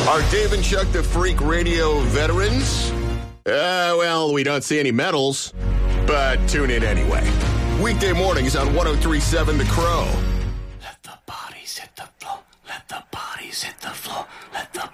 Are Dave and Chuck the Freak Radio veterans? Well, we don't see any medals, but tune in anyway. Weekday mornings on 103.7 The Crow. Let the bodies hit the floor. Let the bodies hit the floor. Let the